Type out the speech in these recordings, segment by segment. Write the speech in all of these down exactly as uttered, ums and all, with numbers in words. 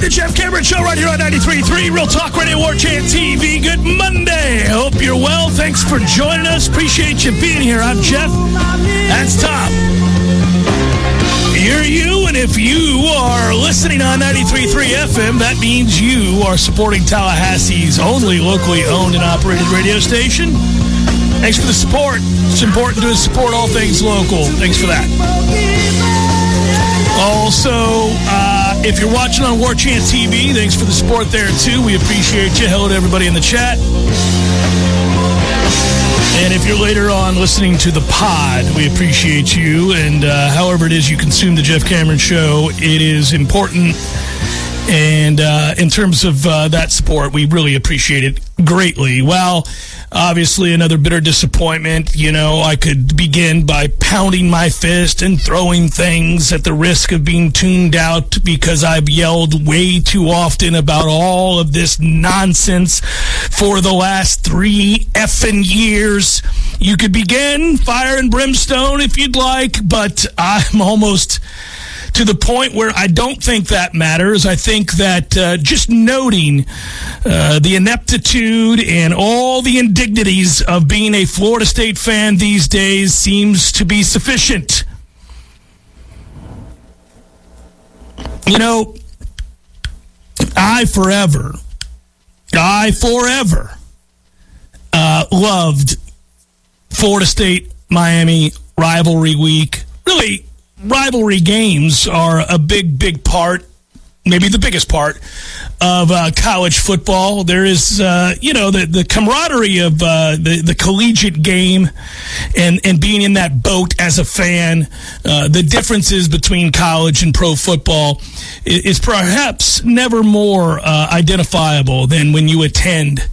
the Jeff Cameron Show right here on ninety-three point three Real Talk Radio, War Chant T V. Good Monday. Hope you're well. Thanks for joining us. Appreciate you being here. I'm Jeff. That's Tom. You're you, and if you are listening on ninety-three point three F M, that means you are supporting Tallahassee's only locally owned and operated radio station. Thanks for the support. It's important to support all things local. Thanks for that. Also, uh, if you're watching on War Chant T V, thanks for the support there, too. We appreciate you. Hello to everybody in the chat. And if you're later on listening to the pod, we appreciate you. And uh, however it is you consume the Jeff Cameron Show, it is important. And uh, in terms of uh, that support, we really appreciate it greatly. Well, obviously, another bitter disappointment. You know, I could begin by pounding my fist and throwing things at the risk of being tuned out because I've yelled way too often about all of this nonsense for the last three effing years. You could begin fire and brimstone if you'd like, but I'm almost to the point where I don't think that matters. I think that uh, just noting uh, the ineptitude and all the indignities of being a Florida State fan these days seems to be sufficient. You know, I forever, I forever uh, loved Florida State-Miami rivalry week. Really, rivalry games are a big, big part, maybe the biggest part, of uh, college football. There is, uh, you know, the, the camaraderie of uh, the, the collegiate game and, and being in that boat as a fan. Uh, the differences between college and pro football is, is perhaps never more uh, identifiable than when you attend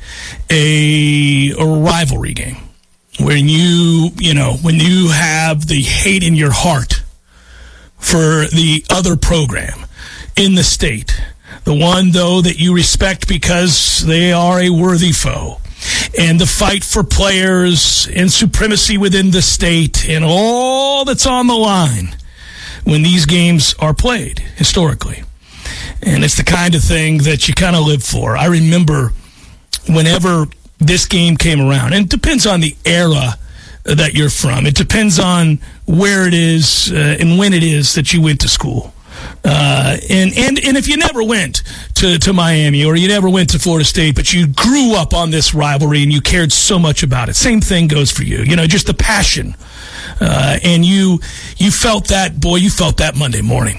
a, a rivalry game. When you, you know, when you have the hate in your heart for the other program in the state, the one, though, that you respect because they are a worthy foe, and the fight for players and supremacy within the state and all that's on the line when these games are played historically. And it's the kind of thing that you kind of live for. I remember whenever this game came around, and it depends on the era that you're from. It depends on where it is uh, and when it is that you went to school. Uh, and, and, and if you never went to, to Miami or you never went to Florida State, but you grew up on this rivalry and you cared so much about it, same thing goes for you. You know, just the passion. Uh, and you you felt that, boy, you felt that Monday morning.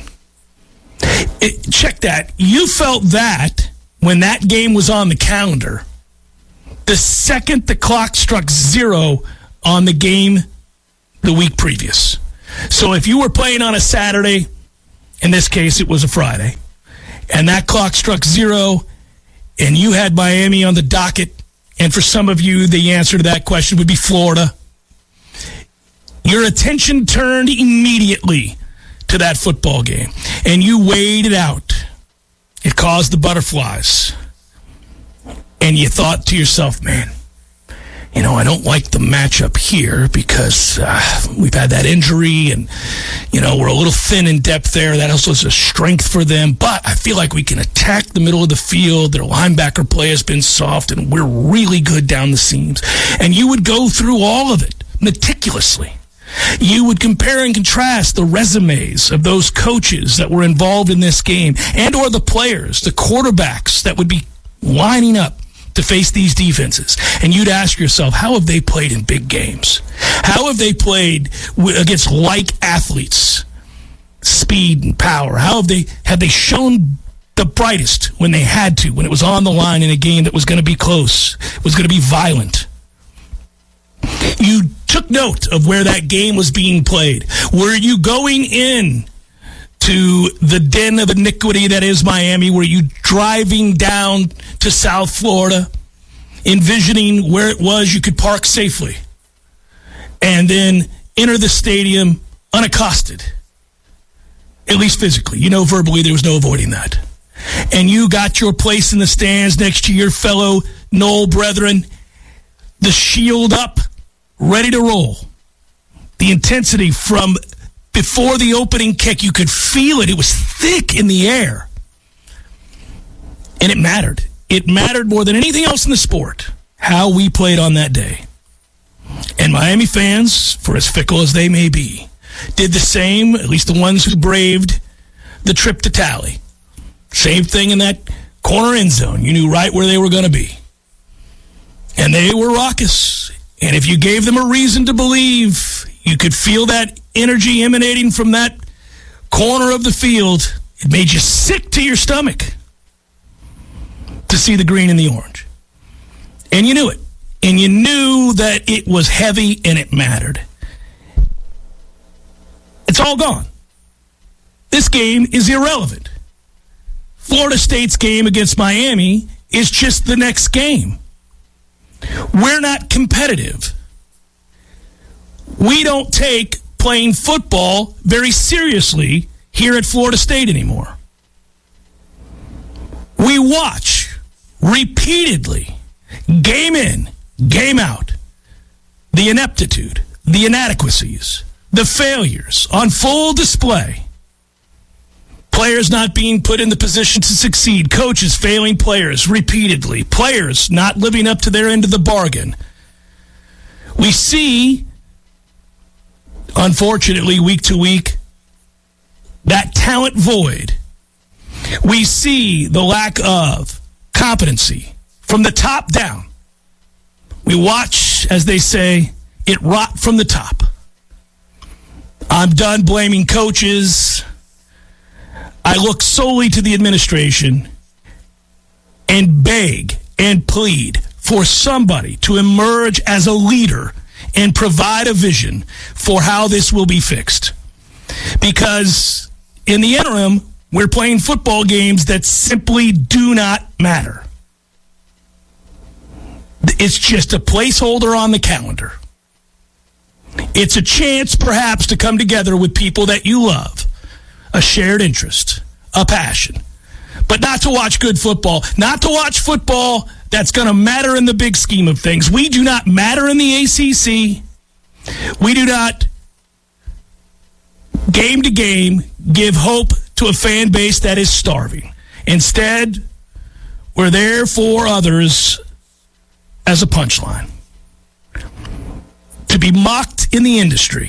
It, check that. You felt that when that game was on the calendar, the second the clock struck zero on the game the week previous. So if you were playing on a Saturday, in this case it was a Friday, and that clock struck zero, and you had Miami on the docket, and for some of you the answer to that question would be Florida, your attention turned immediately to that football game, and you weighed it out. It caused the butterflies. And you thought to yourself, man, you know, I don't like the matchup here because uh, we've had that injury and, you know, we're a little thin in depth there. That also is a strength for them. But I feel like we can attack the middle of the field. Their linebacker play has been soft, and we're really good down the seams. And you would go through all of it meticulously. You would compare and contrast the resumes of those coaches that were involved in this game and or the players, the quarterbacks that would be lining up to face these defenses. And you'd ask yourself, how have they played in big games? How have they played against like athletes? Speed and power. How have they have they shown the brightest when they had to, when it was on the line in a game that was going to be close, was going to be violent? You took note of where that game was being played. Were you going in to the den of iniquity that is Miami? Were you driving down to South Florida, envisioning where it was you could park safely and then enter the stadium unaccosted, at least physically? You know, verbally, there was no avoiding that. And you got your place in the stands next to your fellow Knoll brethren, the shield up, ready to roll. The intensity from before the opening kick, you could feel it. It was thick in the air. And it mattered. It mattered more than anything else in the sport, how we played on that day. And Miami fans, for as fickle as they may be, did the same, at least the ones who braved the trip to Tally. Same thing in that corner end zone. You knew right where they were going to be. And they were raucous. And if you gave them a reason to believe, you could feel that energy emanating from that corner of the field. It made you sick to your stomach to see the green and the orange. And you knew it. And you knew that it was heavy and it mattered. It's all gone. This game is irrelevant. Florida State's game against Miami is just the next game. We're not competitive. We don't take playing football very seriously here at Florida State anymore. We watch repeatedly, game in, game out, the ineptitude, the inadequacies, the failures on full display. Players not being put in the position to succeed. Coaches failing players repeatedly. Players not living up to their end of the bargain. We see, unfortunately, week to week, that talent void. We see the lack of competency from the top down. We watch, as they say, it rot from the top. I'm done blaming coaches. I look solely to the administration and beg and plead for somebody to emerge as a leader and provide a vision for how this will be fixed. Because in the interim, we're playing football games that simply do not matter. It's just a placeholder on the calendar. It's a chance, perhaps, to come together with people that you love. A shared interest, a passion, but not to watch good football, not to watch football that's going to matter in the big scheme of things. We do not matter in the A C C. We do not, game to game, give hope to a fan base that is starving. Instead, we're there for others as a punchline. To be mocked in the industry.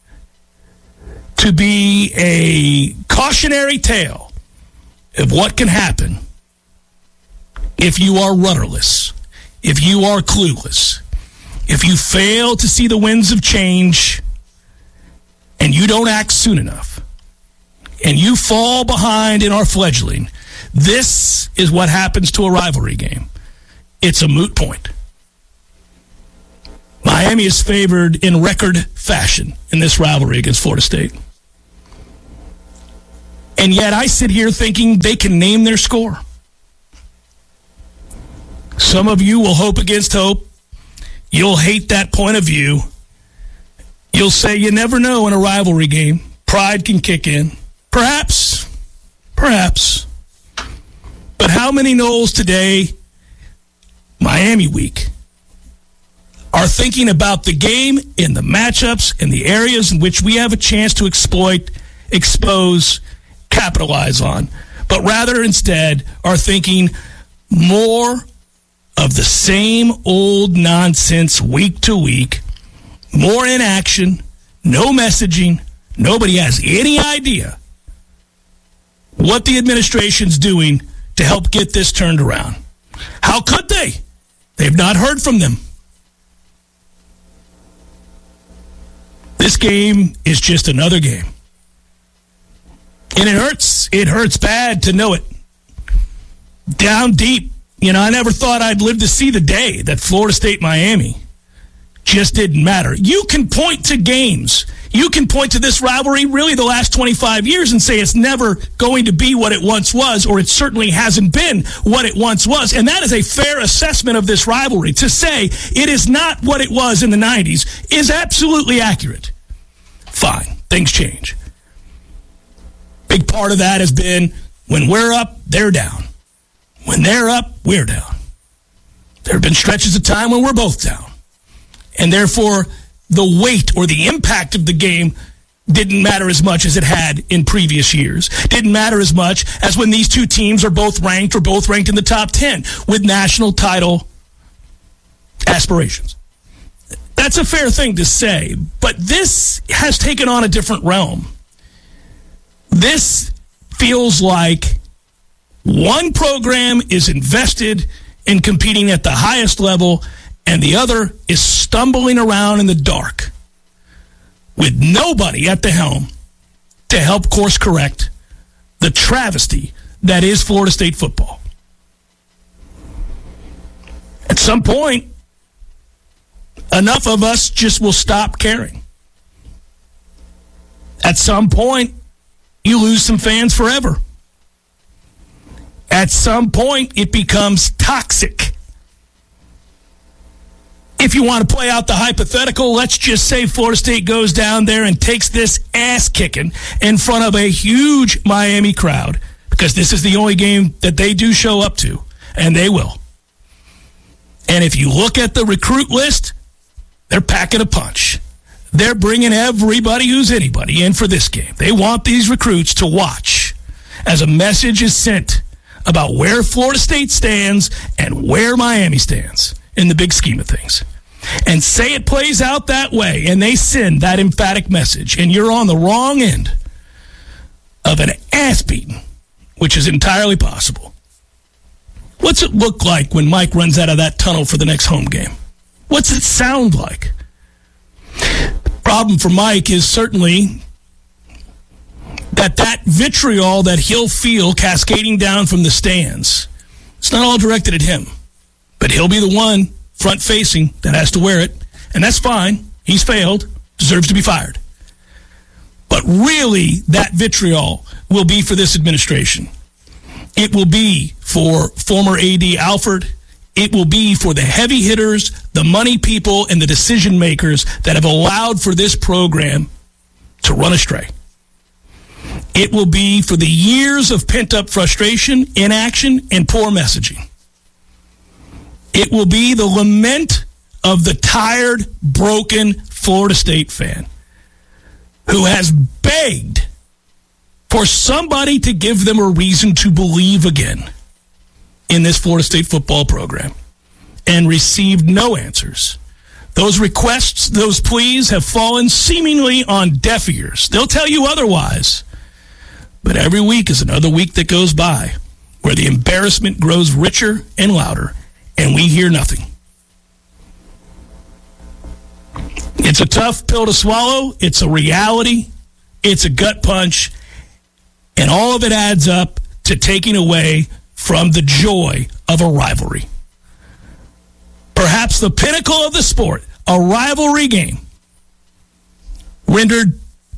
To be a cautionary tale of what can happen if you are rudderless, if you are clueless, if you fail to see the winds of change and you don't act soon enough, and you fall behind in our fledgling. This is what happens to a rivalry game. It's a moot point. Miami is favored in record fashion in this rivalry against Florida State. And yet I sit here thinking they can name their score. Some of you will hope against hope. You'll hate that point of view. You'll say you never know in a rivalry game. Pride can kick in. Perhaps. Perhaps. But how many Noles today, Miami week, are thinking about the game and the matchups and the areas in which we have a chance to exploit, expose, capitalize on, but rather instead are thinking more of the same old nonsense week to week, more inaction, no messaging, nobody has any idea what the administration's doing to help get this turned around. How could they? They've not heard from them. This game is just another game. And it hurts. It hurts bad to know it. Down deep. You know, I never thought I'd live to see the day that Florida State Miami just didn't matter. You can point to games. You can point to this rivalry really the last twenty-five years and say it's never going to be what it once was, or it certainly hasn't been what it once was. And that is a fair assessment of this rivalry. To say it is not what it was in the nineties is absolutely accurate. Fine. Things change. Big part of that has been when we're up, they're down. When they're up, we're down. There have been stretches of time when we're both down. And therefore, the weight or the impact of the game didn't matter as much as it had in previous years. Didn't matter as much as when these two teams are both ranked or both ranked in the top ten with national title aspirations. That's a fair thing to say, but this has taken on a different realm. This feels like one program is invested in competing at the highest level, and the other is stumbling around in the dark with nobody at the helm to help course correct the travesty that is Florida State football. At some point, enough of us just will stop caring. At some point, you lose some fans forever. At some point, it becomes toxic. If you want to play out the hypothetical, let's just say Florida State goes down there and takes this ass-kicking in front of a huge Miami crowd, because this is the only game that they do show up to, and they will. And if you look at the recruit list, they're packing a punch. They're bringing everybody who's anybody in for this game. They want these recruits to watch as a message is sent about where Florida State stands and where Miami stands in the big scheme of things. And say it plays out that way, and they send that emphatic message, and you're on the wrong end of an ass beating, which is entirely possible. What's it look like when Mike runs out of that tunnel for the next home game? What's it sound like? Problem for Mike is certainly that that vitriol that he'll feel cascading down from the stands, it's not all directed at him, but he'll be the one front-facing that has to wear it, and that's fine. He's failed, deserves to be fired. But really, that vitriol will be for this administration. It will be for former A D Alford. It will be for the heavy hitters, the money people, and the decision makers that have allowed for this program to run astray. It will be for the years of pent-up frustration, inaction, and poor messaging. It will be the lament of the tired, broken Florida State fan who has begged for somebody to give them a reason to believe again in this Florida State football program and received no answers. Those requests, those pleas have fallen seemingly on deaf ears. They'll tell you otherwise. But every week is another week that goes by where the embarrassment grows richer and louder, and we hear nothing. It's a tough pill to swallow. It's a reality. It's a gut punch. And all of it adds up to taking away from the joy of a rivalry. Perhaps the pinnacle of the sport, a rivalry game, rendered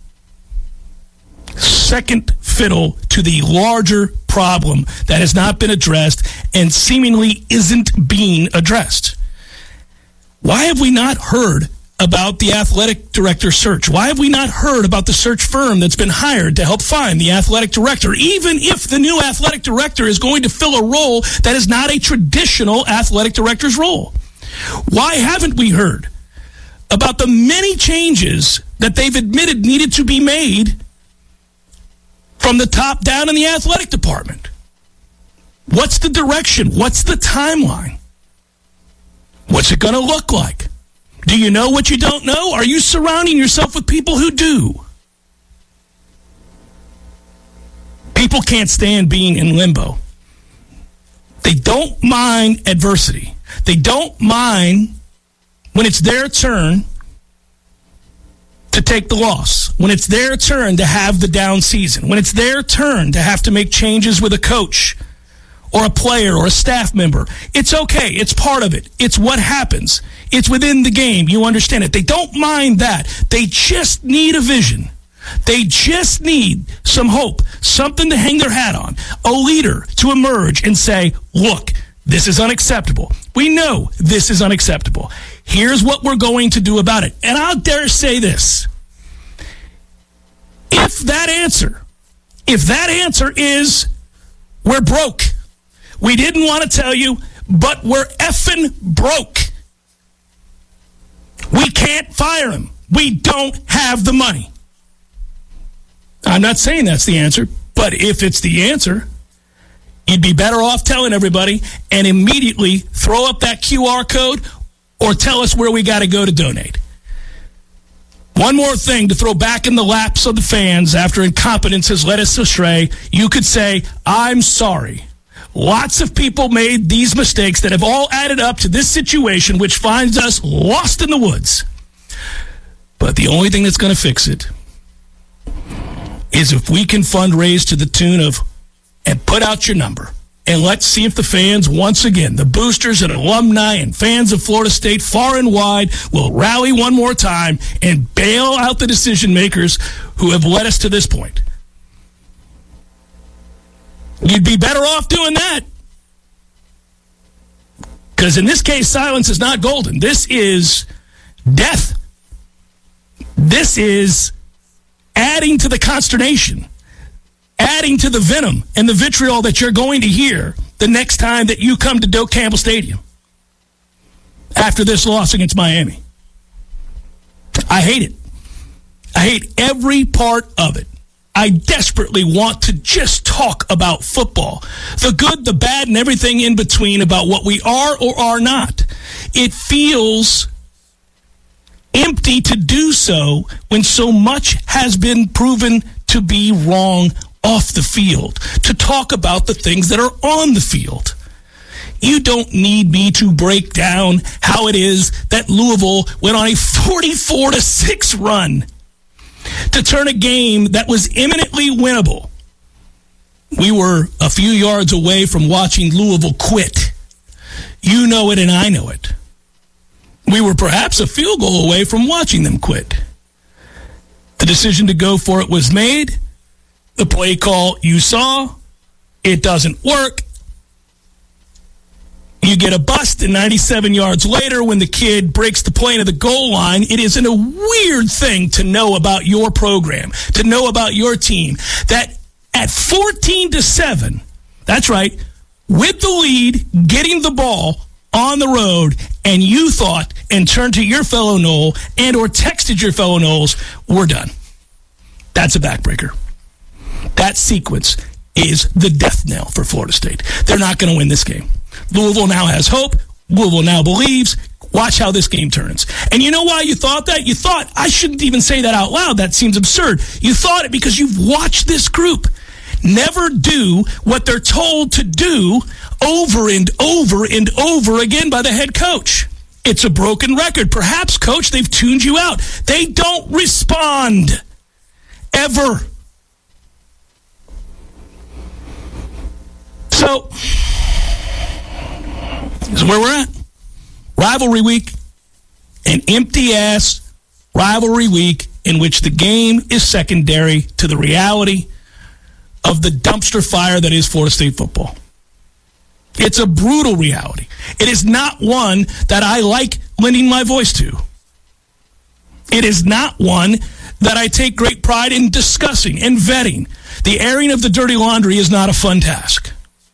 second fiddle to the larger problem that has not been addressed and seemingly isn't being addressed. Why have we not heard about the athletic director search? Why have we not heard about the search firm that's been hired to help find the athletic director, even if the new athletic director is going to fill a role that is not a traditional athletic director's role? Why haven't we heard about the many changes that they've admitted needed to be made from the top down in the athletic department? What's the direction? What's the timeline? What's it going to look like? Do you know what you don't know? Are you surrounding yourself with people who do? People can't stand being in limbo. They don't mind adversity. They don't mind when it's their turn to take the loss, when it's their turn to have the down season, when it's their turn to have to make changes with a coach or a player or a staff member. It's okay. It's part of it. It's what happens. It's within the game. You understand it. They don't mind that. They just need a vision. They just need some hope, something to hang their hat on, a leader to emerge and say, look, this is unacceptable. We know this is unacceptable. Here's what we're going to do about it. And I'll dare say this. If that answer, if that answer is we're broke, we didn't want to tell you, but we're effing broke. We can't fire him. We don't have the money. I'm not saying that's the answer, but if it's the answer, you'd be better off telling everybody and immediately throw up that Q R code or tell us where we got to go to donate. One more thing to throw back in the laps of the fans after incompetence has led us astray. You could say, I'm sorry. Lots of people made these mistakes that have all added up to this situation, which finds us lost in the woods. But the only thing that's going to fix it is if we can fundraise to the tune of, and put out your number. And let's see if the fans, once again, the boosters and alumni and fans of Florida State far and wide, will rally one more time and bail out the decision makers who have led us to this point. You'd be better off doing that. Because in this case, silence is not golden. This is death. This is adding to the consternation, adding to the venom and the vitriol that you're going to hear the next time that you come to Doak Campbell Stadium after this loss against Miami. I hate it. I hate every part of it. I desperately want to just talk about football, the good, the bad, and everything in between about what we are or are not. It feels empty to do so when so much has been proven to be wrong off the field, to talk about the things that are on the field. You don't need me to break down how it is that Louisville went on a forty-four to six run to turn a game that was imminently winnable. We were a few yards away from watching Louisville quit. You know it and I know it. We were perhaps a field goal away from watching them quit. The decision to go for it was made. The play call you saw, it doesn't work. You get a bust, and ninety-seven yards later, when the kid breaks the plane of the goal line, it isn't a weird thing to know about your program, to know about your team, that at fourteen to seven, that's right, with the lead, getting the ball on the road, and you thought and turned to your fellow Noel and or texted your fellow Noels, we're done. That's a backbreaker. That sequence is the death knell for Florida State. They're not going to win this game. Louisville now has hope. Louisville now believes. Watch how this game turns. And you know why you thought that? You thought, I shouldn't even say that out loud. That seems absurd. You thought it because you've watched this group never do what they're told to do over and over and over again by the head coach. It's a broken record. Perhaps, coach, they've tuned you out. They don't respond. Ever. So, this is where we're at. Rivalry week, an empty-ass rivalry week in which the game is secondary to the reality of the dumpster fire that is Florida State football. It's a brutal reality. It is not one that I like lending my voice to. It is not one that I take great pride in discussing and vetting. The airing of the dirty laundry is not a fun task.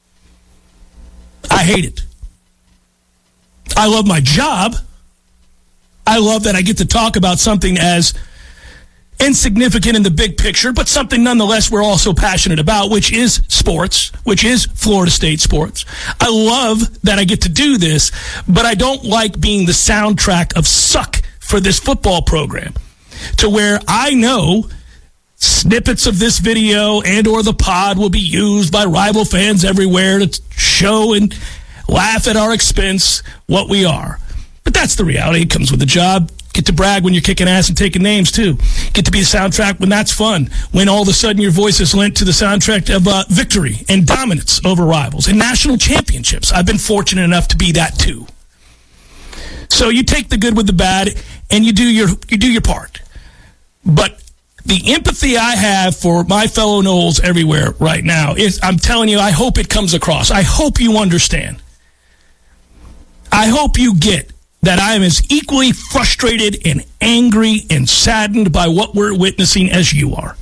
I hate it. I love my job. I love that I get to talk about something as insignificant in the big picture, but something nonetheless we're also passionate about, which is sports, which is Florida State sports. I love that I get to do this, but I don't like being the soundtrack of suck for this football program, to where I know snippets of this video and or the pod will be used by rival fans everywhere to show and laugh at our expense what we are. But that's the reality. It comes with the job. Get to brag when you're kicking ass and taking names, too. Get to be a soundtrack when that's fun. When all of a sudden your voice is lent to the soundtrack of uh, victory and dominance over rivals and national championships. I've been fortunate enough to be that, too. So you take the good with the bad, and you do your you do your part. But the empathy I have for my fellow Noels everywhere right now is, I'm telling you, I hope it comes across. I hope you understand. I hope you get that I am as equally frustrated and angry and saddened by what we're witnessing as you are.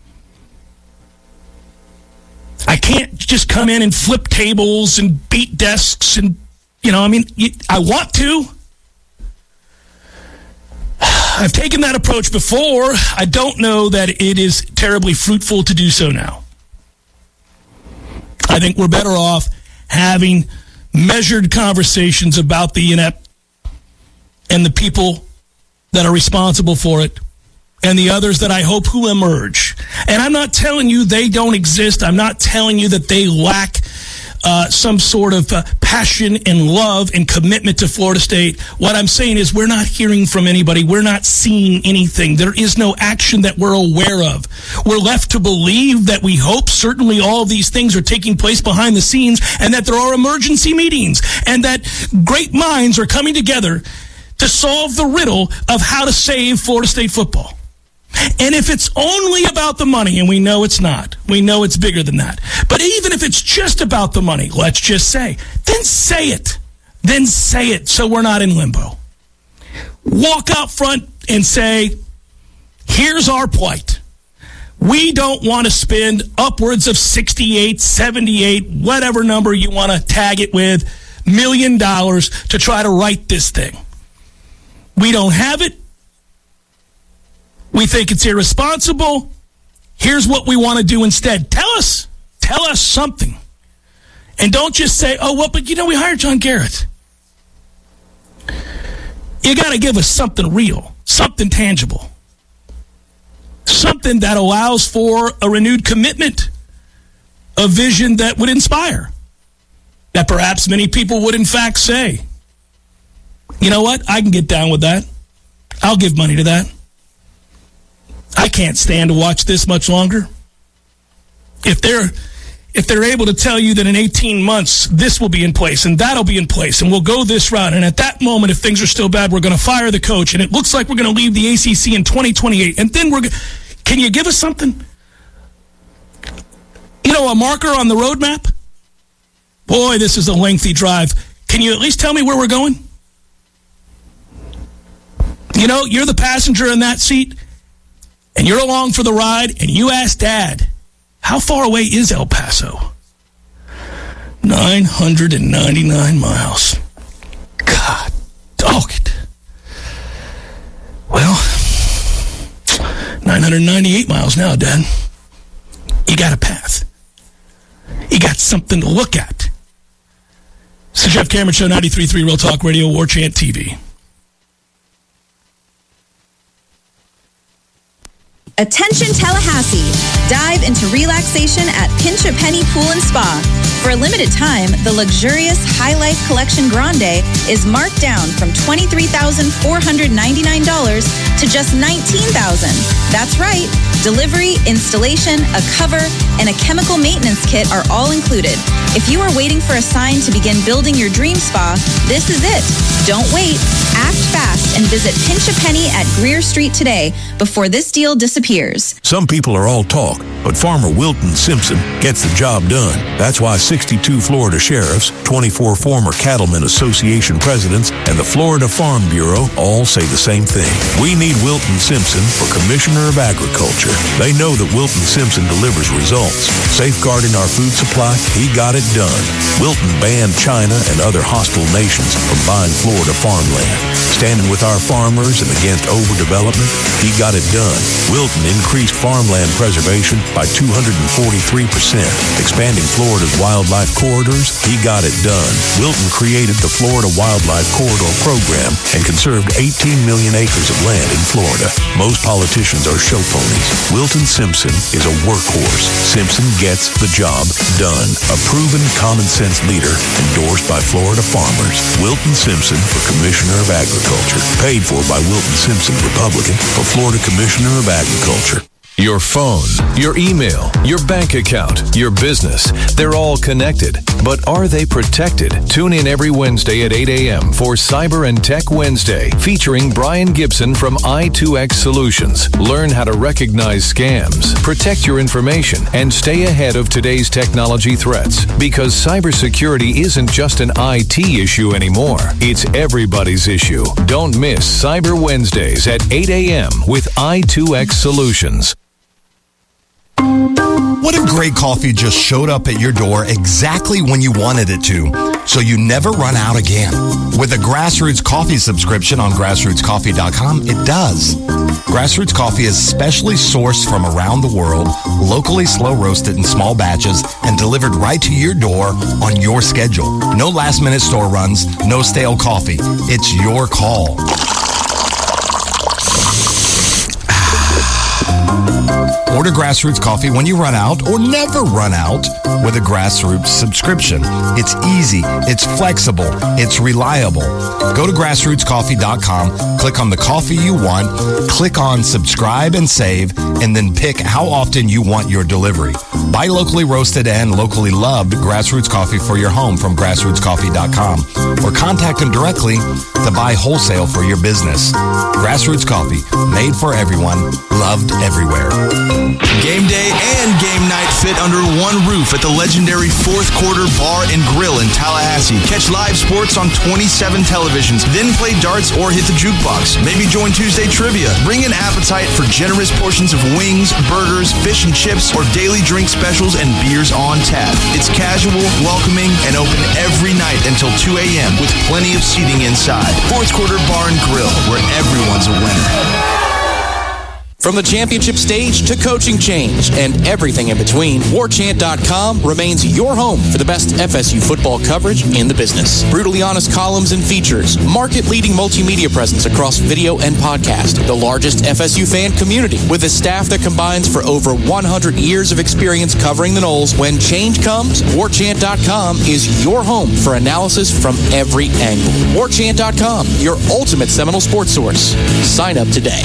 I can't just come in and flip tables and beat desks and, you know, I mean, I want to. I've taken that approach before. I don't know that it is terribly fruitful to do so now. I think we're better off having measured conversations about the inept and the people that are responsible for it and the others that I hope who emerge. And I'm not telling you they don't exist. I'm not telling you that they lack uh, some sort of uh, passion and love and commitment to Florida State. What I'm saying is we're not hearing from anybody. We're not seeing anything. There is no action that we're aware of. We're left to believe that we hope certainly all of these things are taking place behind the scenes and that there are emergency meetings and that great minds are coming together to solve the riddle of how to save Florida State football. And if it's only about the money, and we know it's not, we know it's bigger than that. But even if it's just about the money, let's just say, then say it. Then say it so we're not in limbo. Walk out front and say, here's our plight. We don't want to spend upwards of sixty-eight, seventy-eight, whatever number you want to tag it with, million dollars to try to right this thing. We don't have it. We think it's irresponsible. Here's what we want to do instead. Tell us. Tell us something. And don't just say, oh, well, but you know, we hired John Garrett. You got to give us something real, something tangible, something that allows for a renewed commitment, a vision that would inspire, that perhaps many people would in fact say, you know what, I can get down with that. I'll give money to that. I can't stand to watch this much longer. If they're if they're able to tell you that in eighteen months this will be in place and that'll be in place and we'll go this route, and at that moment if things are still bad we're going to fire the coach and it looks like we're going to leave the A C C in twenty twenty-eight, and then we're can you give us something? You know, a marker on the roadmap? Boy, this is a lengthy drive. Can you at least tell me where we're going? You know, you're the passenger in that seat, and you're along for the ride, and you ask Dad, how far away is El Paso? nine hundred ninety-nine miles. God, dog it. Well, nine hundred ninety-eight miles now, Dad. You got a path. You got something to look at. It's the Jeff Cameron Show, ninety-three point three Real Talk Radio, War Chant T V. Attention Tallahassee! Dive into relaxation at Pinch a Penny Pool and Spa. For a limited time, the luxurious High Life Collection Grande is marked down from twenty-three thousand four hundred ninety-nine dollars to just nineteen thousand dollars. That's right. Delivery, installation, a cover, and a chemical maintenance kit are all included. If you are waiting for a sign to begin building your dream spa, this is it. Don't wait. Act fast and visit Pinch a Penny at Greer Street today before this deal disappears. Some people are all talk, but Farmer Wilton Simpson gets the job done. That's why sixty-two Florida sheriffs, twenty-four former Cattlemen Association presidents, and the Florida Farm Bureau all say the same thing. We need Wilton Simpson for Commissioner of Agriculture. They know that Wilton Simpson delivers results. Safeguarding our food supply, he got it done. Wilton banned China and other hostile nations from buying Florida farmland. Standing with our farmers and against overdevelopment, he got it done. Wilton increased farmland preservation by two hundred forty-three percent. Expanding Florida's wildlife corridors, he got it done. Wilton created the Florida Wildlife Corridor Program and conserved eighteen million acres of land in Florida. Most politicians are show ponies. Wilton Simpson is a workhorse. Simpson gets the job done. A proven common sense leader endorsed by Florida farmers. Wilton Simpson for Commissioner of Agriculture. Paid for by Wilton Simpson, Republican, for Florida Commissioner of Agriculture. Your phone, your email, your bank account, your business, they're all connected. But are they protected? Tune in every Wednesday at eight a.m. for Cyber and Tech Wednesday, featuring Brian Gibson from I two X Solutions. Learn how to recognize scams, protect your information, and stay ahead of today's technology threats. Because cybersecurity isn't just an I T issue anymore. It's everybody's issue. Don't miss Cyber Wednesdays at eight a.m. with I two X Solutions. What if great coffee just showed up at your door exactly when you wanted it to? so you never run out again. With a Grassroots Coffee subscription on grassroots coffee dot com, it does. Grassroots Coffee is specially sourced from around the world, locally slow roasted in small batches, and delivered right to your door on your schedule. No last-minute store runs, no stale coffee. It's your call. Order Grassroots Coffee when you run out or never run out with a Grassroots subscription. It's easy, it's flexible, it's reliable. Go to grassroots coffee dot com, click on the coffee you want, click on subscribe and save, and then pick how often you want your delivery. Buy locally roasted and locally loved Grassroots Coffee for your home from grassroots coffee dot com or contact them directly to buy wholesale for your business. Grassroots Coffee, made for everyone, loved everywhere. Game day and game night fit under one roof at the legendary Fourth Quarter Bar and Grill in Tallahassee. Catch live sports on twenty-seven televisions, then play darts or hit the jukebox. Maybe join Tuesday Trivia. Bring an appetite for generous portions of wings, burgers, fish and chips, or daily drink specials and beers on tap. It's casual, welcoming, and open every night until two a.m. with plenty of seating inside. Fourth Quarter Bar and Grill, where everyone's a winner. From the championship stage to coaching change and everything in between, war chant dot com remains your home for the best F S U football coverage in the business. Brutally honest columns and features, market-leading multimedia presence across video and podcast, the largest F S U fan community with a staff that combines for over one hundred years of experience covering the Noles. When change comes, war chant dot com is your home for analysis from every angle. war chant dot com, your ultimate Seminole sports source. Sign up today.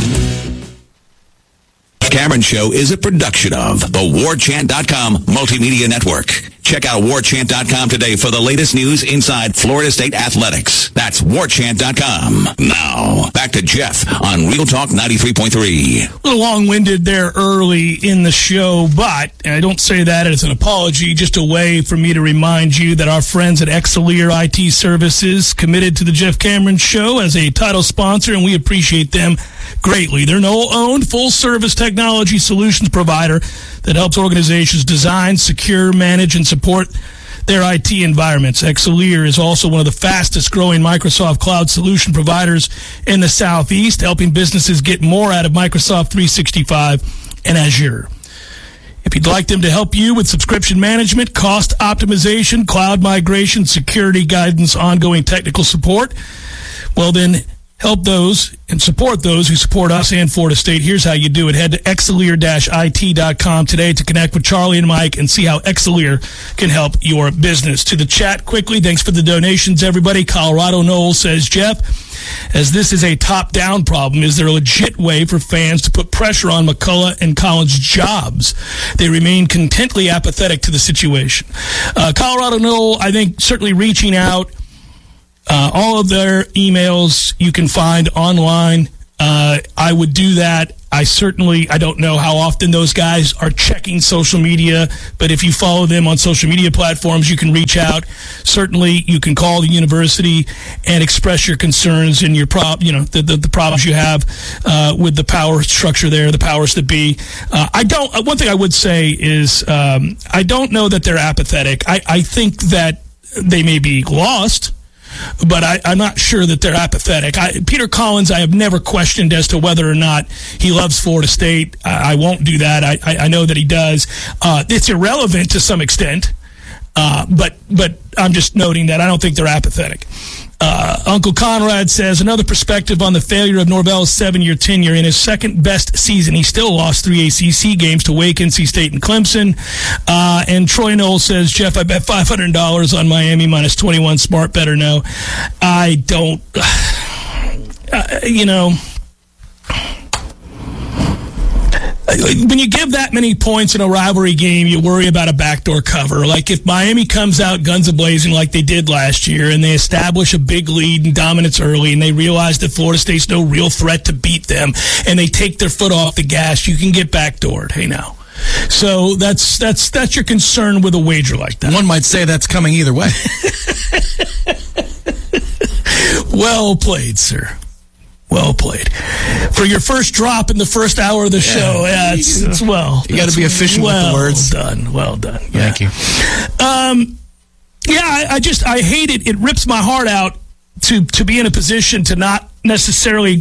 Cameron Show is a production of the war chant dot com Multimedia Network. Check out war chant dot com today for the latest news inside Florida State athletics. That's war chant dot com. Now, back to Jeff on Real Talk ninety-three point three. A little long-winded there early in the show, but and I don't say that as an apology, just a way for me to remind you that our friends at Exelier I T Services committed to the Jeff Cameron Show as a title sponsor, and we appreciate them greatly. They're an owned full-service technology solutions provider that helps organizations design, secure, manage, and support their I T environments. Exelier is also one of the fastest-growing Microsoft Cloud solution providers in the Southeast, helping businesses get more out of Microsoft three sixty-five and Azure. If you'd like them to help you with subscription management, cost optimization, cloud migration, security guidance, ongoing technical support, well then, help those and support those who support us and Florida State. Here's how you do it. Head to exelier dash I T dot com today to connect with Charlie and Mike and see how Exelier can help your business. To the chat quickly, thanks for the donations, everybody. Colorado Noel says, Jeff, as this is a top-down problem, is there a legit way for fans to put pressure on McCullough and Collins' jobs? They remain contently apathetic to the situation. Uh, Colorado Noel, I think, certainly reaching out. Uh, all of their emails you can find online. Uh, I would do that. I certainly, I don't know how often those guys are checking social media, but if you follow them on social media platforms, you can reach out. Certainly, you can call the university and express your concerns and your prob, you know, the, the, the problems you have uh, with the power structure there, the powers that be. Uh, I don't. One thing I would say is um, I don't know that they're apathetic. I, I think that they may be lost. But I, I'm not sure that they're apathetic. I, Peter Collins, I have never questioned as to whether or not he loves Florida State. I, I won't do that. I, I, I know that he does. Uh, it's irrelevant to some extent, uh, but but I'm just noting that I don't think they're apathetic. Uh, Uncle Conrad says, another perspective on the failure of Norvell's seven-year tenure. In his second-best season, he still lost three A C C games to Wake, N C State, and Clemson. Uh, and Troy Knoll says, Jeff, I bet five hundred dollars on Miami minus twenty-one. Smart better know. I don't, uh, you know... When you give that many points in a rivalry game, you worry about a backdoor cover. Like if Miami comes out guns a-blazing like they did last year and they establish a big lead and dominance early and they realize that Florida State's no real threat to beat them and they take their foot off the gas, you can get backdoored. Hey, now. So that's that's that's your concern with a wager like that. One might say that's coming either way. Well played, sir. Well played. For your first drop in the first hour of the show, yeah, yeah it's, it's well. You got to be efficient well with the words. Well done. Well done. Yeah. Thank you. Um, Yeah, I, I just, I hate it. It rips my heart out to, to be in a position to not necessarily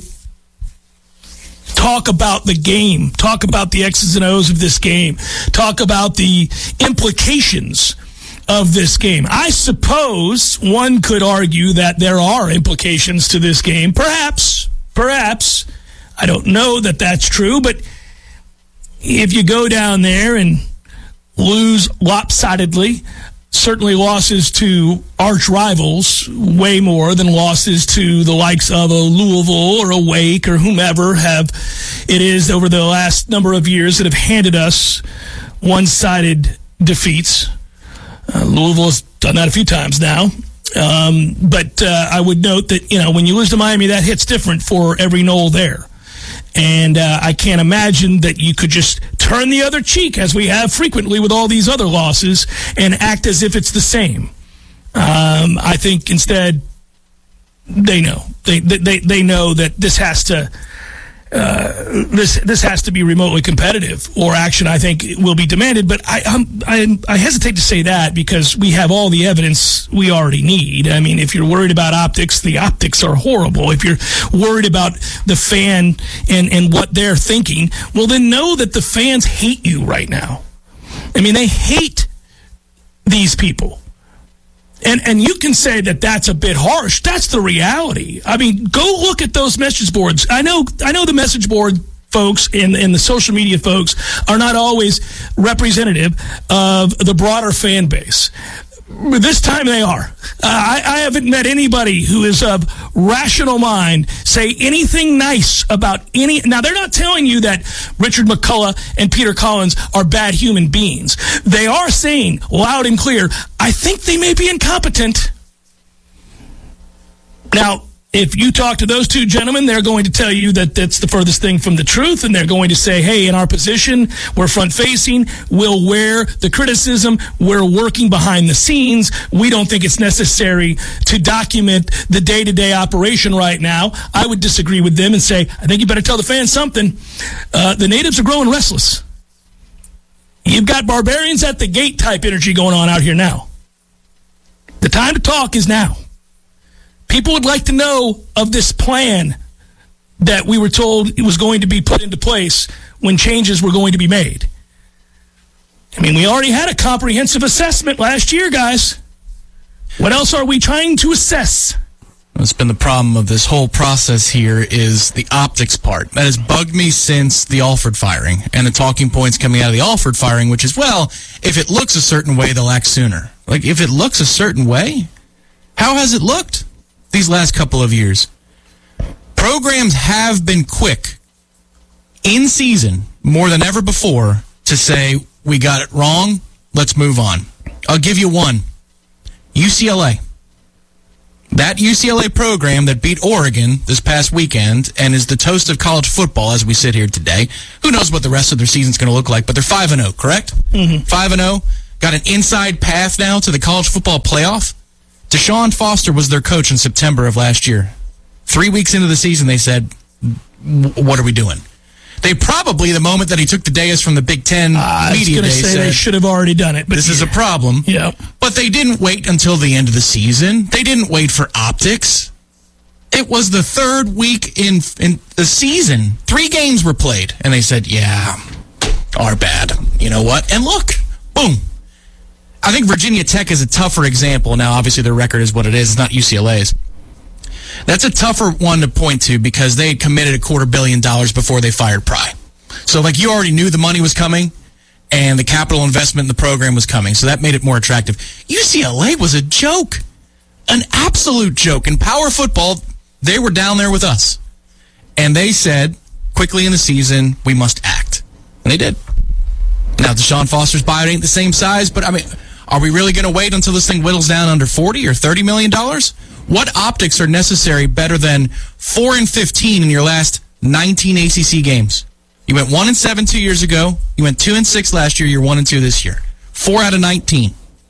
talk about the game, talk about the X's and O's of this game, talk about the implications of this game. I suppose one could argue that there are implications to this game. Perhaps, perhaps. I don't know that that's true, but if you go down there and lose lopsidedly, certainly losses to arch rivals way more than losses to the likes of a Louisville or a Wake or whomever have it is over the last number of years that have handed us one-sided defeats. Uh, Louisville has done that a few times now. Um, but uh, I would note that, you know, when you lose to Miami, that hits different for every Noel there. And uh, I can't imagine that you could just turn the other cheek, as we have frequently with all these other losses, and act as if it's the same. Um, I think instead they know. They they they know that this has to uh, this this has to be remotely competitive, or action, I think, will be demanded. But I I'm, I I hesitate to say that because we have all the evidence we already need. I mean, if you're worried about optics, the optics are horrible. If you're worried about the fan and, and what they're thinking, well, then know that the fans hate you right now. I mean, they hate these people. And and you can say that that's a bit harsh. That's the reality. I mean, go look at those message boards. I know I know the message board folks and, and the social media folks are not always representative of the broader fan base. This time they are. Uh, I, I haven't met anybody who is of rational mind say anything nice about any. Now, they're not telling you that Richard McCullough and Peter Collins are bad human beings. They are saying loud and clear, I think they may be incompetent. Now, if you talk to those two gentlemen, they're going to tell you that that's the furthest thing from the truth, and they're going to say, hey, in our position, we're front-facing, we'll wear the criticism, we're working behind the scenes, we don't think it's necessary to document the day-to-day operation right now. I would disagree with them and say, I think you better tell the fans something. Uh, the natives are growing restless. You've got barbarians at the gate type energy going on out here now. The time to talk is now. People would like to know of this plan that we were told it was going to be put into place when changes were going to be made. I mean, we already had a comprehensive assessment last year, guys. What else are we trying to assess? What's been the problem of this whole process here is the optics part. That has bugged me since the Alford firing and the talking points coming out of the Alford firing, which is, well, if it looks a certain way, they'll act sooner. Like, if it looks a certain way, how has it looked these last couple of years? Programs have been quick in season more than ever before to say, we got it wrong, let's move on. I'll give you one. U C L A. That U C L A program that beat Oregon this past weekend and is the toast of college football as we sit here today. Who knows what the rest of their season's going to look like, but they're five and oh, correct? Mm-hmm. five and oh. Got an inside path now to the college football playoff. Deshaun Foster was their coach in September of last year. Three weeks into the season, they said, what are we doing? They probably, the moment that he took the dais from the Big Ten uh, media I was day, say said, they should have already done it. But this yeah. is a problem. Yeah. But they didn't wait until the end of the season. They didn't wait for optics. It was the third week in in the season. Three games were played. And they said, yeah, our bad. You know what? And look, boom. I think Virginia Tech is a tougher example. Now, obviously, their record is what it is. It's not U C L A's. That's a tougher one to point to because they had committed a quarter billion dollars before they fired Pry. So, like, you already knew the money was coming and the capital investment in the program was coming. So that made it more attractive. U C L A was a joke. An absolute joke. In power football, they were down there with us. And they said, quickly in the season, we must act. And they did. Now, Deshaun Foster's buyout ain't the same size, but, I mean, are we really going to wait until this thing whittles down under forty or thirty million dollars? What optics are necessary better than four and fifteen in your last nineteen A C C games? You went one and seven two years ago. You went two and six last year. You're one and two this year. Four out of nineteen.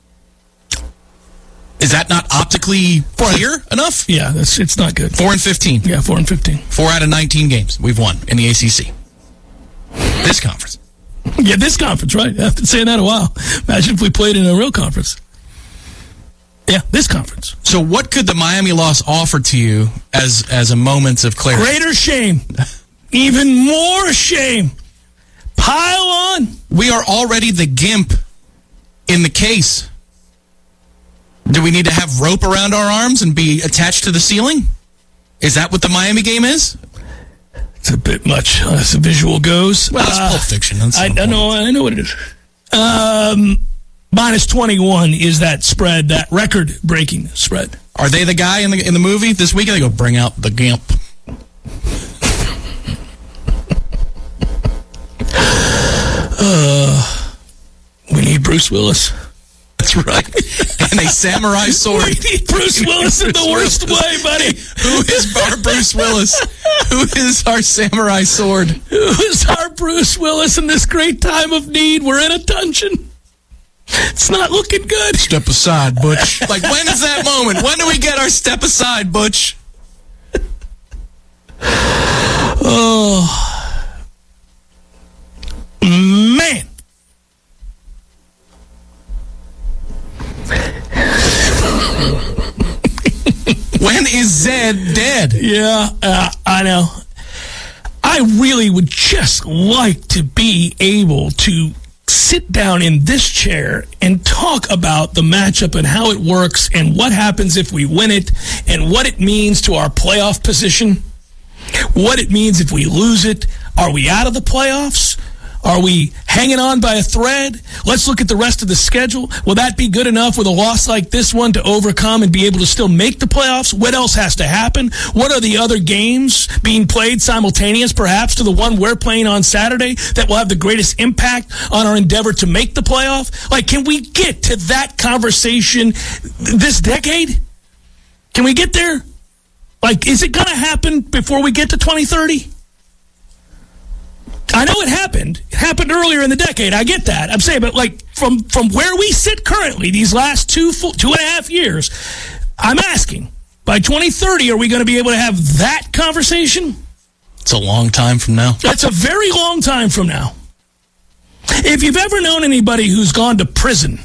Is that not optically clear enough? Yeah, that's, it's not good. Four and fifteen. Yeah, four and fifteen. Four out of nineteen games we've won in the A C C. This conference. Yeah, this conference, right? I've been saying that a while. Imagine if we played in a real conference. Yeah, this conference. So what could the Miami loss offer to you as as a moment of clarity? Greater shame. Even more shame. Pile on. We are already the gimp in the case. Do we need to have rope around our arms and be attached to the ceiling? Is that what the Miami game is? It's a bit much as the visual goes. Well, it's uh, Pulp Fiction. That's I, I know. I know what it is. Um, minus twenty-one is that spread, that record-breaking spread. Are they the guy in the in the movie this weekend? They go bring out the gimp. Uh, we need Bruce Willis. That's right. And a samurai sword. We need Bruce Willis in the worst way, buddy. Who is our Bruce Willis? Who is our samurai sword? Who is our Bruce Willis in this great time of need? We're in a dungeon. It's not looking good. Step aside, Butch. Like, when is that moment? When do we get our step aside, Butch? Oh, man. When is Zed dead? Yeah, uh, I know. I really would just like to be able to sit down in this chair and talk about the matchup and how it works and what happens if we win it and what it means to our playoff position, what it means if we lose it. Are we out of the playoffs? Are we hanging on by a thread? Let's look at the rest of the schedule. Will that be good enough with a loss like this one to overcome and be able to still make the playoffs? What else has to happen? What are the other games being played simultaneous, perhaps, to the one we're playing on Saturday that will have the greatest impact on our endeavor to make the playoff? Like, can we get to that conversation this decade? Can we get there? Like, is it going to happen before we get to twenty thirty? I know it happened. It happened earlier in the decade. I get that. I'm saying, but like from, from where we sit currently, these last two full, two and a half years, I'm asking, by twenty thirty, are we going to be able to have that conversation? It's a long time from now. That's a very long time from now. If you've ever known anybody who's gone to prison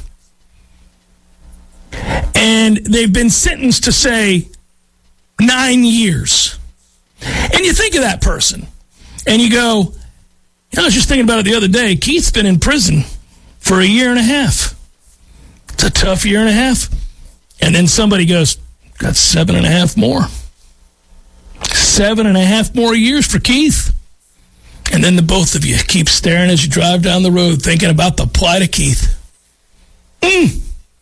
and they've been sentenced to, say, nine years, and you think of that person and you go, you know, I was just thinking about it the other day. Keith's been in prison for a year and a half. It's a tough year and a half. And then somebody goes, got seven and a half more. Seven and a half more years for Keith. And then the both of you keep staring as you drive down the road thinking about the plight of Keith. Mm.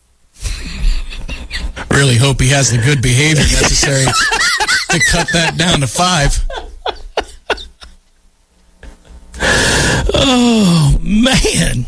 Really hope he has the good behavior necessary to cut that down to five. Oh, man.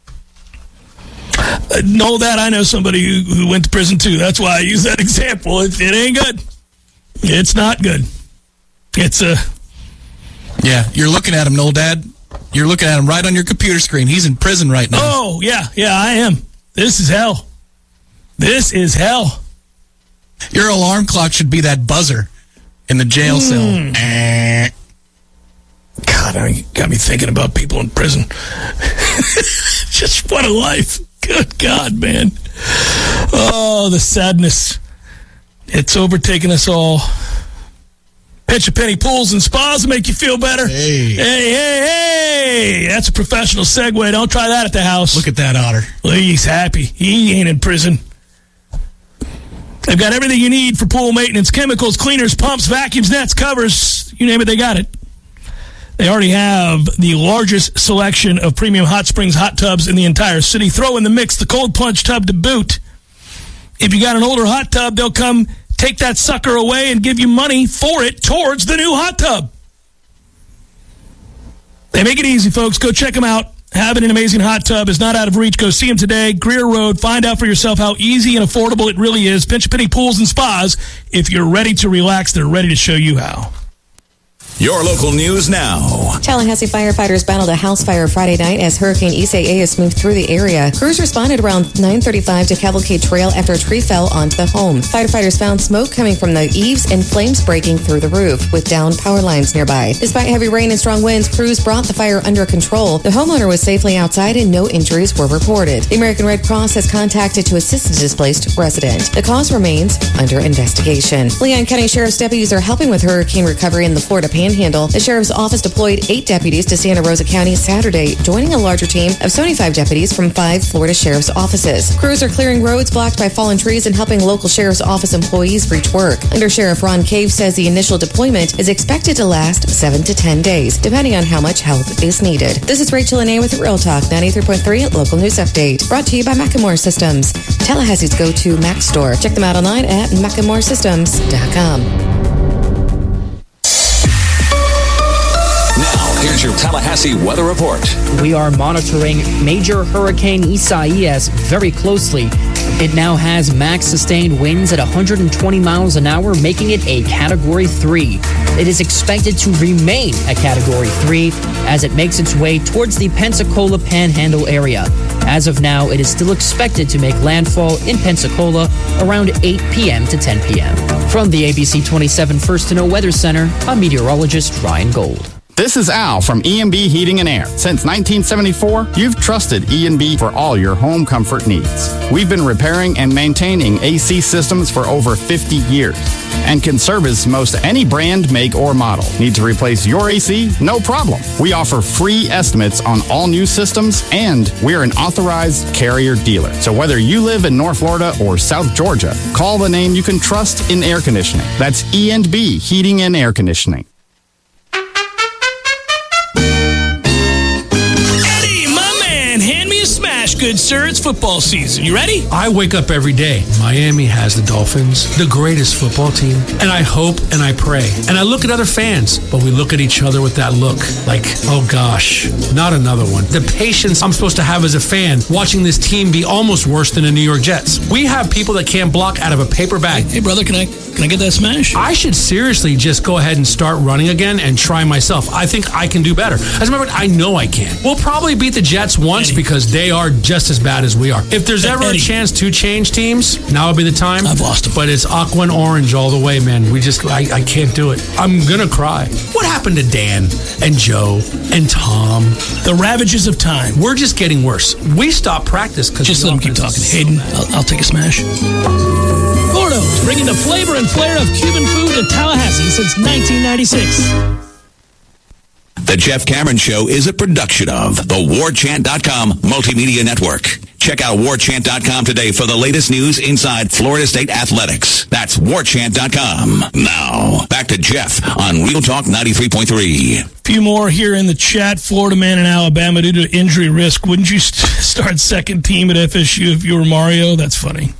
Uh, know that I know somebody who, who went to prison, too. That's why I use that example. It, it ain't good. It's not good. It's a... Uh, yeah, you're looking at him, Noel Dad. You're looking at him right on your computer screen. He's in prison right now. Oh, yeah. Yeah, I am. This is hell. This is hell. Your alarm clock should be that buzzer in the jail mm. cell. God, I mean, got me thinking about people in prison. Just what a life. Good God, man. Oh, the sadness. It's overtaken us all. Pinch a penny pools and spas will make you feel better. Hey. Hey, hey, hey. That's a professional segue. Don't try that at the house. Look at that otter. Well, he's happy. He ain't in prison. They've got everything you need for pool maintenance. Chemicals, cleaners, pumps, vacuums, nets, covers. You name it, they got it. They already have the largest selection of premium hot springs hot tubs in the entire city. Throw in the mix the cold plunge tub to boot. If you got an older hot tub, they'll come take that sucker away and give you money for it towards the new hot tub. They make it easy, folks. Go check them out. Having an amazing hot tub is not out of reach. Go see them today. Greer Road. Find out for yourself how easy and affordable it really is. Pinch a Penny Pools and Spas. If you're ready to relax, they're ready to show you how. Your local news now. Tallahassee firefighters battled a house fire Friday night as Hurricane Isaias moved through the area. Crews responded around nine thirty-five to Cavalcade Trail after a tree fell onto the home. Firefighters found smoke coming from the eaves and flames breaking through the roof, with downed power lines nearby. Despite heavy rain and strong winds, crews brought the fire under control. The homeowner was safely outside and no injuries were reported. The American Red Cross has contacted to assist the displaced resident. The cause remains under investigation. Leon County Sheriff's deputies are helping with hurricane recovery in the Florida Panhandle. The Sheriff's Office deployed eight deputies to Santa Rosa County Saturday, joining a larger team of seventy-five deputies from five Florida Sheriff's offices. Crews are clearing roads blocked by fallen trees and helping local Sheriff's Office employees reach work. Under Sheriff Ron Cave says the initial deployment is expected to last seven to ten days, depending on how much help is needed. This is Rachel Anay with Real Talk ninety-three point three Local News Update, brought to you by Macklemore Systems, Tallahassee's go-to Mac store. Check them out online at macklemore systems dot com. Here's your Tallahassee weather report. We are monitoring Major Hurricane Isaias very closely. It now has max sustained winds at one hundred twenty miles an hour, making it a Category three. It is expected to remain a Category three as it makes its way towards the Pensacola Panhandle area. As of now, it is still expected to make landfall in Pensacola around eight p.m. to ten p.m. From the A B C twenty-seven First to Know Weather Center, I'm meteorologist Ryan Gold. This is Al from E and B Heating and Air. Since nineteen seventy-four, you've trusted E and B for all your home comfort needs. We've been repairing and maintaining A C systems for over fifty years and can service most any brand, make, or model. Need to replace your A C? No problem. We offer free estimates on all new systems, and we're an authorized carrier dealer. So whether you live in North Florida or South Georgia, call the name you can trust in air conditioning. That's E and B Heating and Air Conditioning. Good, sir. It's football season. You ready? I wake up every day. Miami has the Dolphins, the greatest football team. And I hope and I pray. And I look at other fans, but we look at each other with that look like, oh gosh, not another one. The patience I'm supposed to have as a fan watching this team be almost worse than the New York Jets. We have people that can't block out of a paper bag. Hey, brother, can I can I get that smash? I should seriously just go ahead and start running again and try myself. I think I can do better. As a matter of fact, I know I can. We'll probably beat the Jets once Eddie. because they are just as bad as we are. If there's ever Eddie. a chance to change teams, now would be the time. I've lost them. But it's aqua and orange all the way, man. We just, I, I can't do it. I'm going to cry. What happened to Dan and Joe and Tom? The ravages of time. We're just getting worse. We stopped practice because Just let them keep talking. Hayden, I'll, I'll take a smash. Gordo's, bringing the flavor and flair of Cuban food to Tallahassee since nineteen ninety-six. The Jeff Cameron Show is a production of the war chant dot com Multimedia Network. Check out war chant dot com today for the latest news inside Florida State athletics. That's war chant dot com. Now, back to Jeff on Real Talk ninety-three point three. A few more here in the chat. Florida man in Alabama due to injury risk. Wouldn't you st- start second team at F S U if you were Mario? That's funny.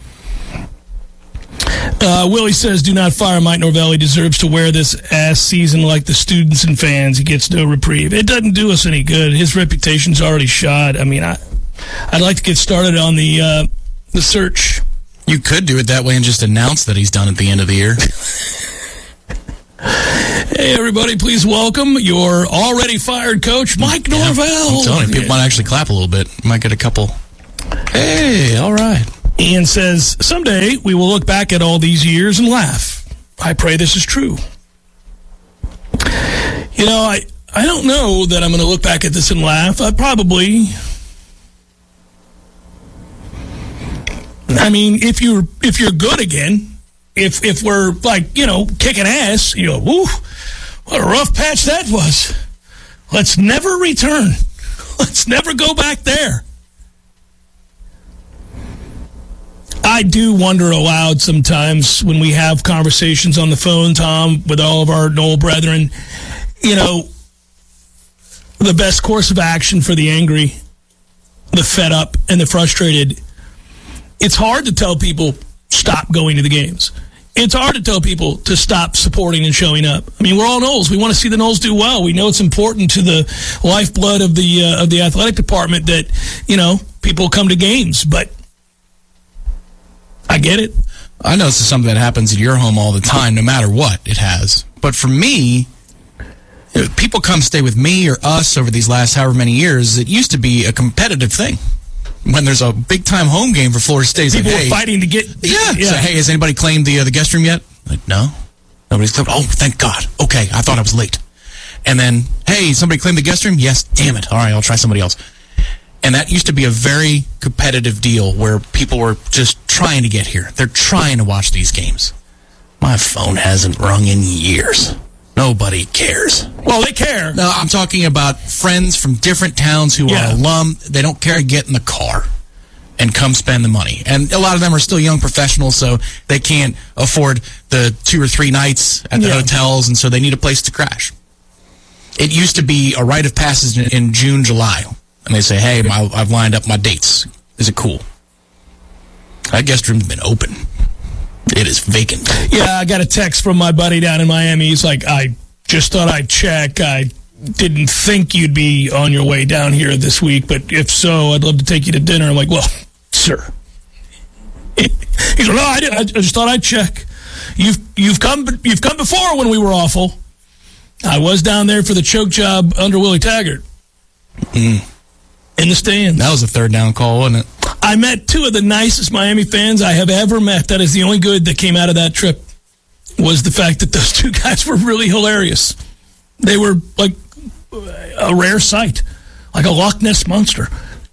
Uh, Willie says, do not fire Mike Norvell. He deserves to wear this ass season like the students and fans. He gets no reprieve. It doesn't do us any good. His reputation's already shot. I mean, I, I'd like to get started on the uh, the search. You could do it that way and just announce that he's done at the end of the year. Hey, everybody, please welcome your already fired coach, Mike yeah, Norvell. I'm telling you, people might actually clap a little bit. Might get a couple. Hey, all right. Ian says, someday we will look back at all these years and laugh. I pray this is true. You know, I, I don't know that I'm going to look back at this and laugh. I probably... I mean, if you're if you're good again, if if we're, like, you know, kicking ass, you go, woo, what a rough patch that was. Let's never return. Let's never go back there. I do wonder aloud sometimes when we have conversations on the phone, Tom, with all of our Knoll brethren, you know, the best course of action for the angry, the fed up, and the frustrated. It's hard to tell people stop going to the games. It's hard to tell people to stop supporting and showing up. I mean, we're all Knolls. We want to see the Knolls do well. We know it's important to the lifeblood of the uh, of the athletic department that, you know, people come to games, but I get it. I know this is something that happens at your home all the time, no matter what it has. But for me, People come stay with me or us over these last however many years. It used to be a competitive thing. When there's a big-time home game for Florida State, people like, hey, were fighting to get... Yeah. yeah. So, hey, has anybody claimed the, uh, the guest room yet? Like, no. Nobody's claimed. Oh, thank God. Okay, I thought I was late. And then, hey, somebody claimed the guest room? Yes. Damn it. All right, I'll try somebody else. And that used to be a very competitive deal where people were just trying to get here. They're trying to watch these games. My phone hasn't rung in years. Nobody cares. Well, they care. No, I'm talking about friends from different towns who yeah. are alum. They don't care to get in the car and come spend the money. And a lot of them are still young professionals, so they can't afford the two or three nights at the yeah. hotels, and so they need a place to crash. It used to be a rite of passage in, in June, July. And they say, hey, my, I've lined up my dates. Is it cool? That guest room's been open. It is vacant. Yeah, I got a text from my buddy down in Miami. He's like, I just thought I'd check. I didn't think you'd be on your way down here this week, but if so, I'd love to take you to dinner. I'm like, well, sir. He's like, no, I didn't. I just thought I'd check. You've you've come you've come before when we were awful. I was down there for the choke job under Willie Taggart. Mm. In the stands. That was a third down call, wasn't it? I met two of the nicest Miami fans I have ever met. That is the only good that came out of that trip, was the fact that those two guys were really hilarious. They were like a rare sight, like a Loch Ness monster.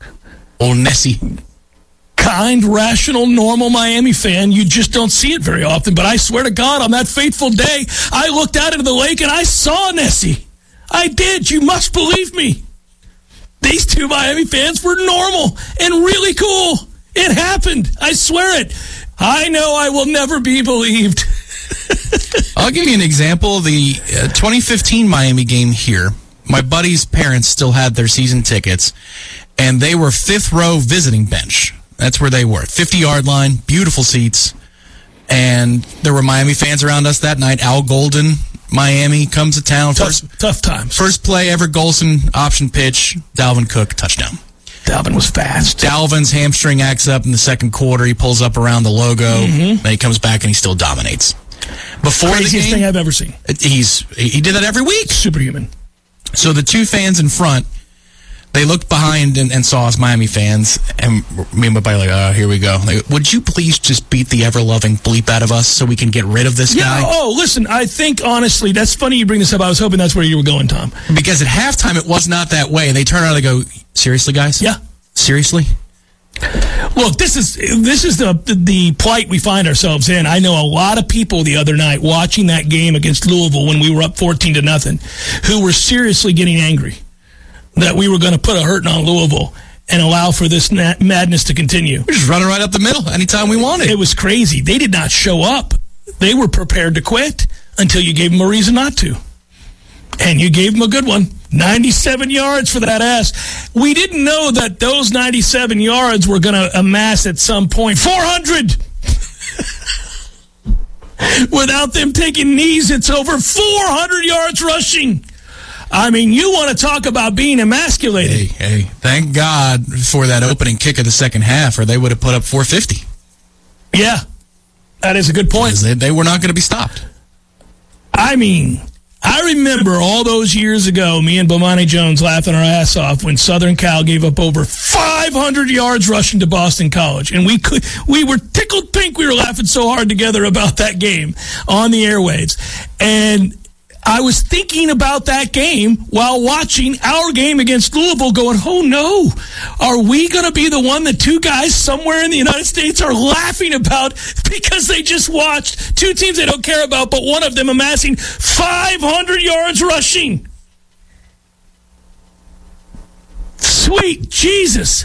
Old Nessie. Kind, rational, normal Miami fan. You just don't see it very often. But I swear to God, on that fateful day, I looked out into the lake and I saw Nessie. I did. You must believe me. These two Miami fans were normal and really cool. It happened. I swear it. I know I will never be believed. I'll give you an example. The uh, twenty fifteen Miami game here, my buddy's parents still had their season tickets, and they were fifth row visiting bench. That's where they were. fifty-yard line, beautiful seats. And there were Miami fans around us that night. Al Golden, Miami, comes to town. Tough, first, tough times. First play ever, Golson, option pitch, Dalvin Cook, touchdown. Dalvin was fast. Dalvin's hamstring acts up in the second quarter. He pulls up around the logo. Mm-hmm. Then he comes back and he still dominates. Before Craziest the game, thing I've ever seen. He's he did that every week. Superhuman. So the two fans in front, they looked behind and, and saw us Miami fans, and me and my buddy like, oh, here we go. Like, would you please just beat the ever-loving bleep out of us so we can get rid of this yeah, guy? Oh, listen, I think, honestly, that's funny you bring this up. I was hoping that's where you were going, Tom. Because at halftime, it was not that way. They turn around and they go, seriously, guys? Yeah. Seriously? Look, this is this is the the plight we find ourselves in. I know a lot of people the other night watching that game against Louisville when we were up fourteen to nothing who were seriously getting angry that we were going to put a hurting on Louisville and allow for this na- madness to continue. We're just running right up the middle anytime we wanted. It was crazy. They did not show up. They were prepared to quit until you gave them a reason not to. And you gave them a good one. ninety-seven yards for that ass. We didn't know that those ninety-seven yards were going to amass at some point four hundred. Without them taking knees, it's over four hundred yards rushing. I mean, you want to talk about being emasculated. Hey, hey, thank God for that opening kick of the second half, or they would have put up four fifty. Yeah, that is a good point. They, they were not going to be stopped. I mean, I remember all those years ago, me and Bomani Jones laughing our ass off when Southern Cal gave up over five hundred yards rushing to Boston College. And we could, we were tickled pink. We were laughing so hard together about that game on the airwaves. And I was thinking about that game while watching our game against Louisville going, oh no, are we going to be the one that two guys somewhere in the United States are laughing about because they just watched two teams they don't care about, but one of them amassing five hundred yards rushing? Sweet Jesus.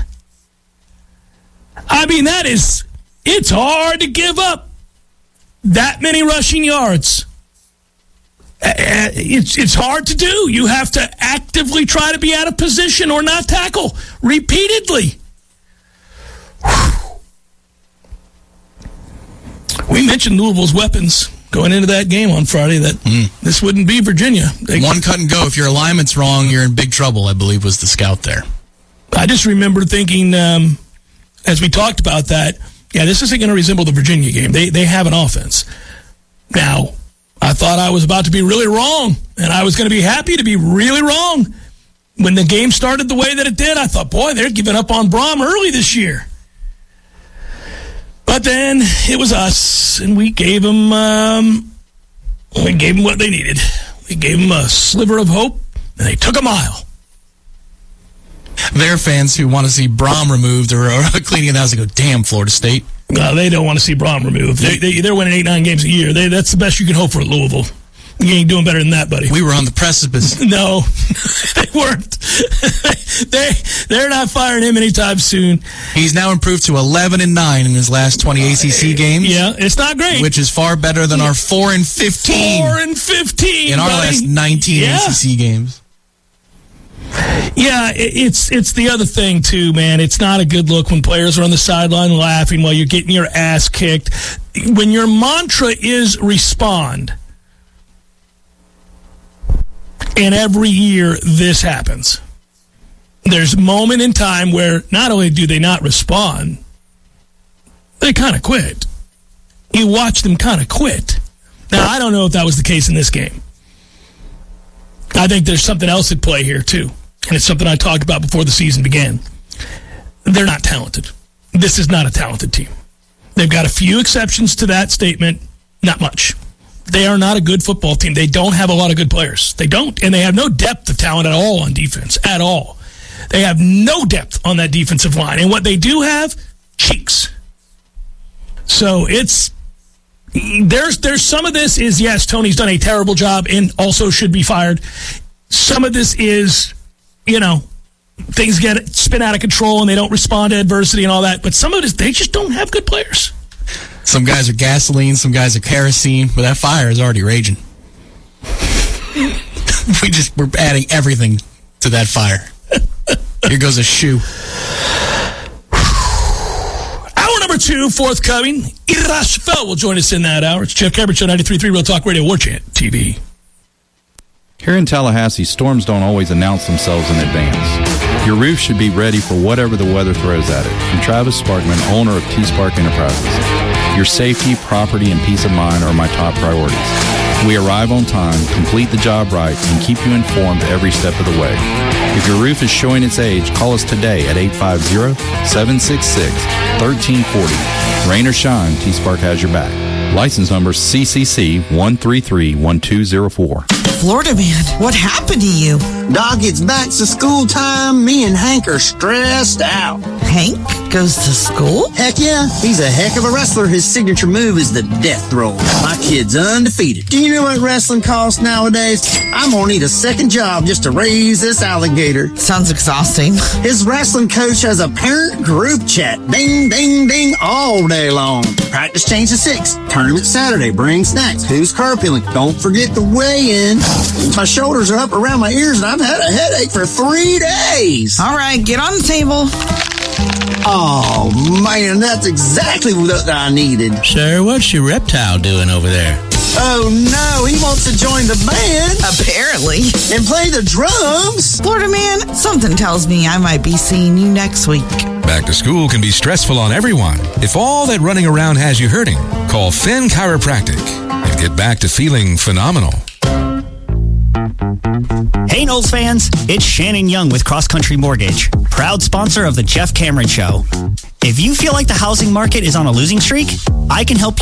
I mean, that is, it's hard to give up that many rushing yards. It's it's hard to do. You have to actively try to be out of position or not tackle repeatedly. Whew. We mentioned Louisville's weapons going into that game on Friday, that mm. this wouldn't be Virginia. They, One cut and go. If your alignment's wrong, you're in big trouble, I believe was the scout there. I just remember thinking, um, as we talked about that, yeah, this isn't going to resemble the Virginia game. They They have an offense. Now, I thought I was about to be really wrong And I was going to be happy to be really wrong. When the game started the way that it did, I thought, boy, they're giving up on Brom early this year. But then it was us, and we gave them, um, we gave them what they needed. We gave them a sliver of hope, and they took a mile. There are fans who want to see Brom removed or, or cleaning the house and go, damn, Florida State. No, they don't want to see Brom removed. They, they, they're winning eight, nine games a year. They, that's the best you can hope for at Louisville. You ain't doing better than that, buddy. We were on the precipice. No, they weren't. they, they're not firing him anytime soon. He's now improved to eleven and nine in his last twenty A C C games. Yeah, it's not great. Which is far better than our four and fifteen. four and fifteen in our buddy. last nineteen yeah. A C C games. Yeah, it's it's the other thing, too, man. It's not a good look when players are on the sideline laughing while you're getting your ass kicked. When your mantra is respond, and every year this happens. There's a moment in time where not only do they not respond, they kind of quit. You watch them kind of quit. Now, I don't know if that was the case in this game. I think there's something else at play here, too. And it's something I talked about before the season began. They're not talented. This is not a talented team. They've got a few exceptions to that statement, not much. They are not a good football team. They don't have a lot of good players. They don't. And they have no depth of talent at all on defense, at all. They have no depth on that defensive line. And what they do have, cheeks. So it's, there's there's some of this is, yes, Tony's done a terrible job and also should be fired. Some of this is, you know, things get spin out of control and they don't respond to adversity and all that. But some of it is they just don't have good players. Some guys are gasoline, some guys are kerosene, but that fire is already raging. we just, we're adding everything to that fire. Here goes a shoe. Hour number two, forthcoming. Irash Fell will join us in that hour. It's Jeff Cameron Show, ninety-three point three Real Talk Radio, War Chant T V. Here in Tallahassee, storms don't always announce themselves in advance. Your roof should be ready for whatever the weather throws at it. From Travis Sparkman, owner of T-Spark Enterprises. Your safety, property, and peace of mind are my top priorities. We arrive on time, complete the job right, and keep you informed every step of the way. If your roof is showing its age, call us today at eight five zero, seven six six, one three four zero. Rain or shine, T-Spark has your back. License number C C C one three three one two zero four. Florida man, what happened to you? Doc, it's back to school time. Me and Hank are stressed out. Hank goes to school? Heck yeah. He's a heck of a wrestler. His signature move is the death throw. My kid's undefeated. Do you know what wrestling costs nowadays? I'm gonna need a second job just to raise this alligator. Sounds exhausting. His wrestling coach has a parent group chat. Ding, ding, ding all day long. Practice change to six. Tournament Saturday. Bring snacks. Who's carpooling? Don't forget the weigh-in. My shoulders are up around my ears and I've had a headache for three days. All right, get on the table. Oh, man, that's exactly what I needed. Sir, what's your reptile doing over there? Oh, no, he wants to join the band. Apparently. And play the drums. Florida man, something tells me I might be seeing you next week. Back to school can be stressful on everyone. If all that running around has you hurting, call Finn Chiropractic and get back to feeling phenomenal. Hey Knowles fans, it's Shannon Young with Cross Country Mortgage, proud sponsor of the Jeff Cameron Show. If you feel like the housing market is on a losing streak, I can help you